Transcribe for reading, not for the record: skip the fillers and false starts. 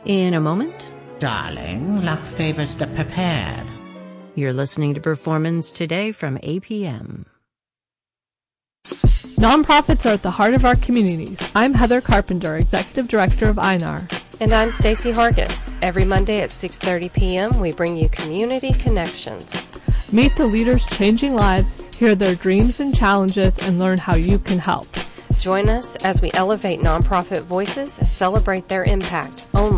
In a moment. Darling, luck favors the prepared. You're listening to Performance Today from APM. Nonprofits are at the heart of our communities. I'm Heather Carpenter, Executive Director of INAR. And I'm Stacy Hargis. Every Monday at 6:30 p.m., we bring you Community Connections. Meet the leaders changing lives, hear their dreams and challenges, and learn how you can help. Join us as we elevate nonprofit voices and celebrate their impact only